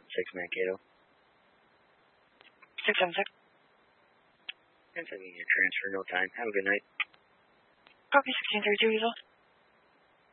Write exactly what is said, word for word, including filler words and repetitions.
six Mankato. six seven six. And sending you a transfer, no time. Have a good night. Copy sixteen thirty-two, Eagle.